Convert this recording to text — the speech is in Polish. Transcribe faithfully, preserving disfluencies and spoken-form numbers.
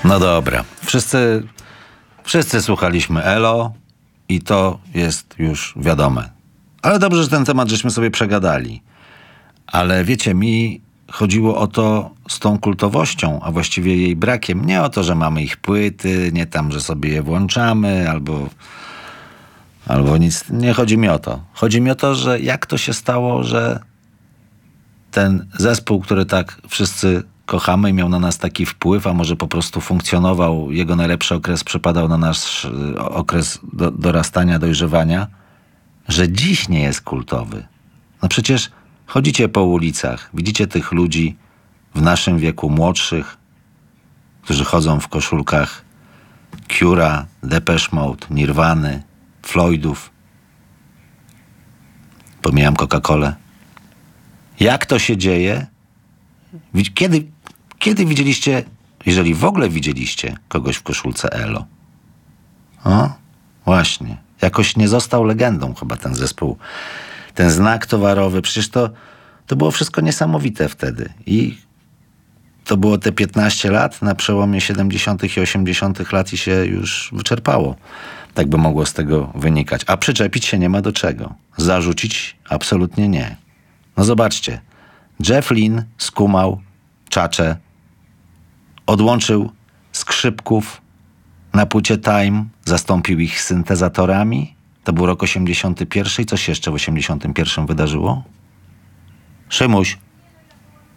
No dobra. Wszyscy, wszyscy słuchaliśmy Elo i to jest już wiadome. Ale dobrze, że ten temat żeśmy sobie przegadali. Ale wiecie, mi chodziło o to z tą kultowością, a właściwie jej brakiem. Nie o to, że mamy ich płyty, nie tam, że sobie je włączamy, albo, albo nic. Nie chodzi mi o to. Chodzi mi o to, że jak to się stało, że ten zespół, który tak wszyscy kochamy i miał na nas taki wpływ, a może po prostu funkcjonował, jego najlepszy okres przypadał na nasz okres do, dorastania, dojrzewania, że dziś nie jest kultowy. No przecież chodzicie po ulicach, widzicie tych ludzi w naszym wieku, młodszych, którzy chodzą w koszulkach Cure'a, Depeche Mode, Nirwany, Floydów. Pomijam Coca-Colę. Jak to się dzieje? Kiedy, kiedy widzieliście, jeżeli w ogóle widzieliście kogoś w koszulce Elo? O, właśnie. Jakoś nie został legendą chyba ten zespół. Ten znak towarowy. Przecież to, to było wszystko niesamowite wtedy. I to było te piętnaście lat na przełomie siedemdziesiątych i osiemdziesiątych lat i się już wyczerpało. Tak by mogło z tego wynikać. A przyczepić się nie ma do czego. Zarzucić absolutnie nie. No zobaczcie. Jeff Lynne skumał czacze, odłączył skrzypków na płycie Time, zastąpił ich syntezatorami. To był rok osiemdziesiąty pierwszy. I co się jeszcze w osiemdziesiątym pierwszym wydarzyło? Szymuś.